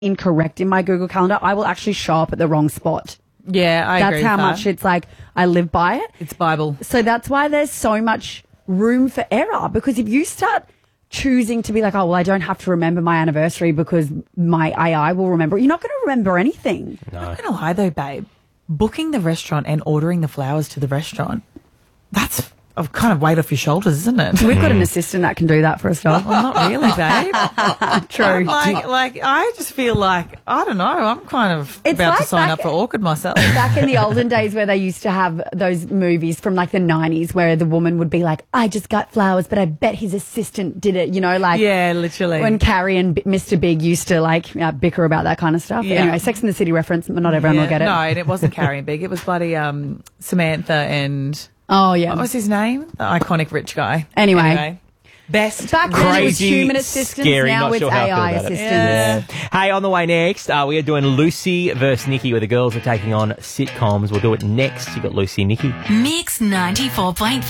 incorrect in my Google Calendar, I will actually show up at the wrong spot. Yeah, I agree. That's how with much that. it's like I live by it. It's Bible. So that's why there's so much room for error, because if you start choosing to be like, oh, well, I don't have to remember my anniversary because my AI will remember, you're not going to remember anything. I'm not going to lie though, babe. Booking the restaurant and ordering the flowers to the restaurant, that's a kind of weight off your shoulders, isn't it? We've got an assistant that can do that for us, Well, not really, babe. True. Like, I just feel like, I don't know, I'm kind of It's about to like sign back- up for Orchid myself. Back in the olden days where they used to have those movies from like the 90s where the woman would be like, I just got flowers, but I bet his assistant did it, like Yeah, literally. when Carrie and Mr. Big used to like bicker about that kind of stuff. Yeah. Anyway, Sex and the City reference, but not everyone will get it. No, and it wasn't Carrie and Big. It was bloody Samantha and... Oh, yeah. What was his name? The iconic rich guy. Anyway. Best. Back then it was Crazy, human assistants, scary, now not it's sure how I feel AI about it. assistants. Yeah. Hey, on the way next, we are doing Lucy versus Nikki, where the girls are taking on sitcoms. We'll do it next. You got Lucy and Nikki. Mix 94.5.